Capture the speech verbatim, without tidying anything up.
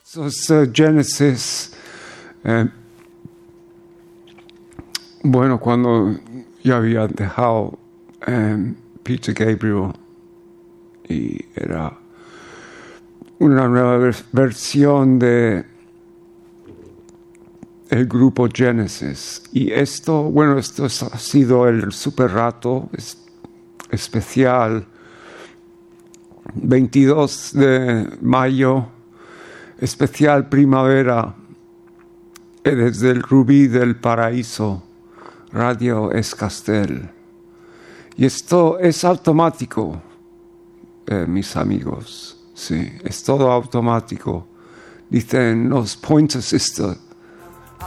So es uh, Genesis. Eh, bueno, cuando ya había dejado eh, Peter Gabriel y era una nueva ver- versión de el grupo Genesis. Y esto, bueno, esto es, ha sido el super rato es, especial veintidós de mayo, especial primavera, eh, desde el Rubí del Paraíso, Radio Escastel. Y esto es automático, eh, mis amigos, sí, es todo automático. Dicen los Pointer Sisters,